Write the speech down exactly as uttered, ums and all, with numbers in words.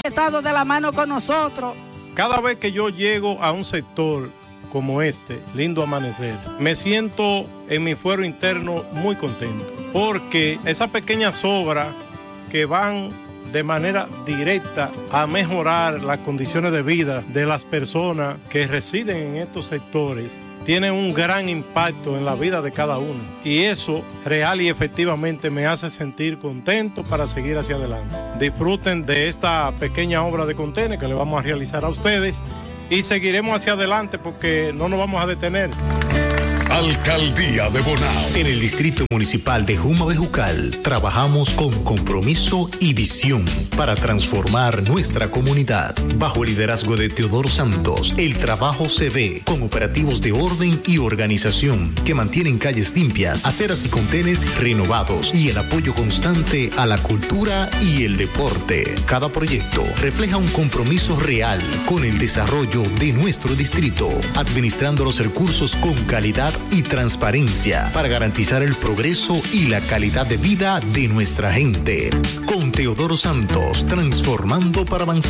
estado de la mano con nosotros. Cada vez que yo llego a un sector como este, Lindo Amanecer, me siento en mi fuero interno muy contento, porque esas pequeñas obras que van de manera directa a mejorar las condiciones de vida de las personas que residen en estos sectores tienen un gran impacto en la vida de cada uno, y eso real y efectivamente me hace sentir contento para seguir hacia adelante. Disfruten de esta pequeña obra de contenedor que le vamos a realizar a ustedes y seguiremos hacia adelante porque no nos vamos a detener. Alcaldía de Bonao. En el Distrito Municipal de Juma-Bejucal trabajamos con compromiso y visión para transformar nuestra comunidad. Bajo el liderazgo de Teodoro Santos, el trabajo se ve con operativos de orden y organización que mantienen calles limpias, aceras y contenes renovados y el apoyo constante a la cultura y el deporte. Cada proyecto refleja un compromiso real con el desarrollo de nuestro distrito, administrando los recursos con calidad y transparencia para garantizar el progreso y la calidad de vida de nuestra gente. Con Teodoro Santos, transformando para avanzar.